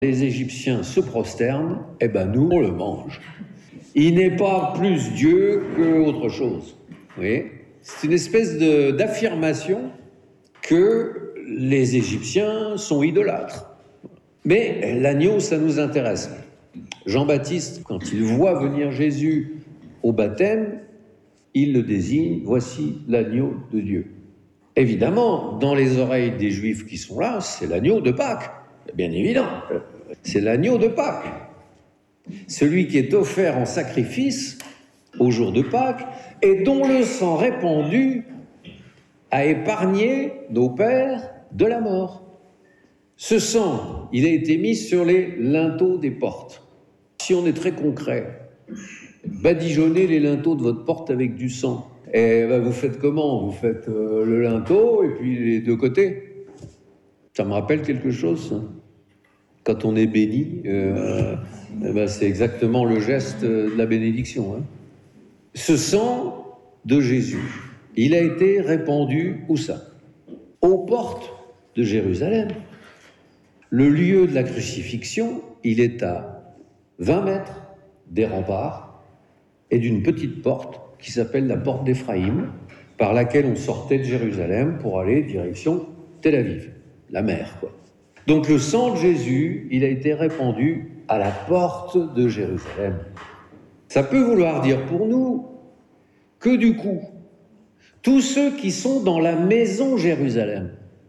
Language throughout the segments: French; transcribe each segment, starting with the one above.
Les Égyptiens se prosternent, et ben nous, on le mange. Il n'est pas plus Dieu qu'autre chose. Vous voyez ? C'est une espèce d'affirmation que les Égyptiens sont idolâtres. Mais l'agneau, ça nous intéresse. Jean-Baptiste, quand il voit venir Jésus au baptême, il le désigne, voici l'agneau de Dieu. Évidemment, dans les oreilles des Juifs qui sont là, c'est l'agneau de Pâques. C'est bien évident. C'est l'agneau de Pâques. Celui qui est offert en sacrifice au jour de Pâques et dont le sang répandu a épargné nos pères de la mort. Ce sang, il a été mis sur les linteaux des portes. Si on est très concret, badigeonnez les linteaux de votre porte avec du sang. Et ben, vous faites comment ? Vous faites le linteau et puis les deux côtés. Ça me rappelle quelque chose, ça. Quand on est béni, ben c'est exactement le geste de la bénédiction. Hein. Ce sang de Jésus, il a été répandu où ça ? Aux portes de Jérusalem. Le lieu de la crucifixion, il est à 20 mètres des remparts et d'une petite porte qui s'appelle la porte d'Éphraïm, par laquelle on sortait de Jérusalem pour aller direction Tel Aviv, la mer, quoi. Donc le sang de Jésus, il a été répandu à la porte de Jérusalem. Ça peut vouloir dire pour nous que du coup, tous ceux qui sont dans la maison Jérusalem,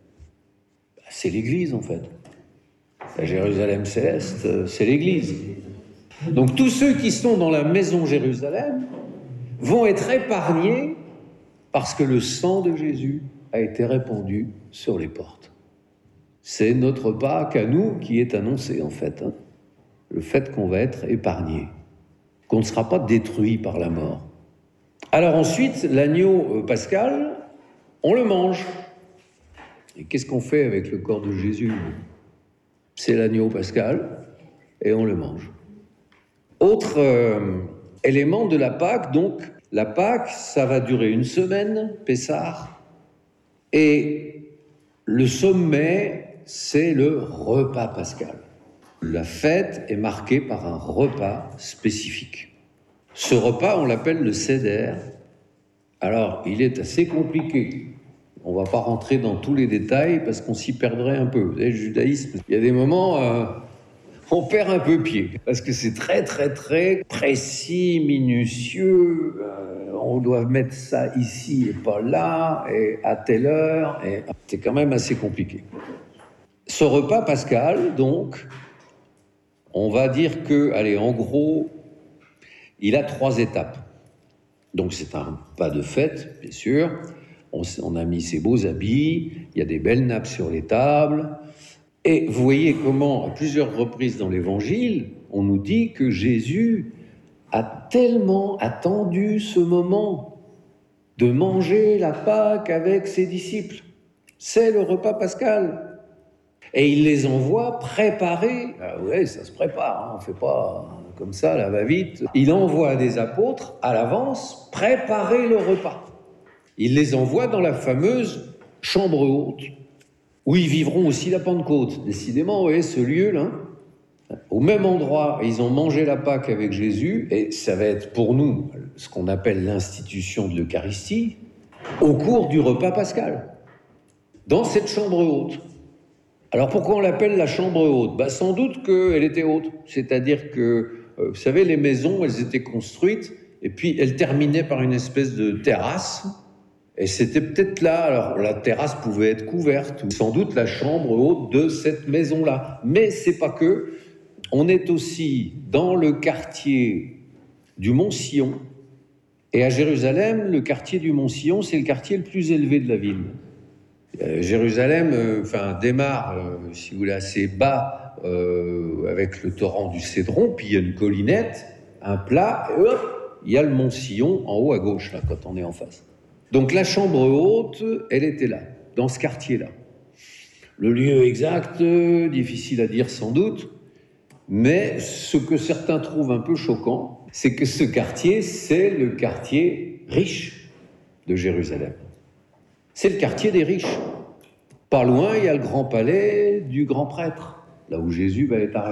c'est l'Église en fait. La Jérusalem céleste, c'est l'Église. Donc tous ceux qui sont dans la maison Jérusalem vont être épargnés parce que le sang de Jésus a été répandu sur les portes. C'est notre Pâques à nous qui est annoncé en fait. Hein. Le fait qu'on va être épargné, qu'on ne sera pas détruit par la mort. Alors ensuite, l'agneau pascal, on le mange. Et qu'est-ce qu'on fait avec le corps de Jésus ? C'est l'agneau pascal et on le mange. Autre élément de la Pâque, donc, la Pâque, ça va durer une semaine, Pessah, et le sommet, c'est le repas pascal. La fête est marquée par un repas spécifique. Ce repas, on l'appelle le Seder. Alors, il est assez compliqué. On ne va pas rentrer dans tous les détails parce qu'on s'y perdrait un peu. Vous savez, le judaïsme, il y a des moments, on perd un peu pied. Parce que c'est très, très, très précis, minutieux. On doit mettre ça ici et pas là, et à telle heure. Et c'est quand même assez compliqué. Ce repas pascal, donc, on va dire que, allez, en gros, il a 3 étapes. Donc c'est un repas de fête, bien sûr. On a mis ses beaux habits, il y a des belles nappes sur les tables. Et vous voyez comment, à plusieurs reprises dans l'Évangile, on nous dit que Jésus a tellement attendu ce moment de manger la Pâque avec ses disciples. C'est le repas pascal. Et il les envoie préparer. Ah ouais, ça se prépare, hein, on ne fait pas comme ça, là, va-vite. Il envoie des apôtres à l'avance préparer le repas. Il les envoie dans la fameuse chambre haute, où ils vivront aussi la Pentecôte. Décidément, vous voyez, ce lieu-là, au même endroit, ils ont mangé la Pâque avec Jésus, et ça va être pour nous ce qu'on appelle l'institution de l'Eucharistie, au cours du repas pascal, dans cette chambre haute. Alors pourquoi on l'appelle la chambre haute ? Sans doute qu'elle était haute, c'est-à-dire que, vous savez, les maisons, elles étaient construites, et puis elles terminaient par une espèce de terrasse, et c'était peut-être là, alors la terrasse pouvait être couverte, ou sans doute la chambre haute de cette maison-là. Mais c'est pas que, on est aussi dans le quartier du Mont-Sillon, et à Jérusalem, le quartier du Mont-Sillon, c'est le quartier le plus élevé de la ville. Jérusalem démarre, si vous voulez, assez bas avec le torrent du Cédron, puis il y a une collinette, un plat, et hop, il y a le Mont Sillon en haut à gauche, là, quand on est en face. Donc la chambre haute, elle était là, dans ce quartier-là. Le lieu exact, difficile à dire sans doute, mais ce que certains trouvent un peu choquant, c'est que ce quartier, c'est le quartier riche de Jérusalem. C'est le quartier des riches. Pas loin, il y a le grand palais du grand prêtre. là où Jésus va être arrêté.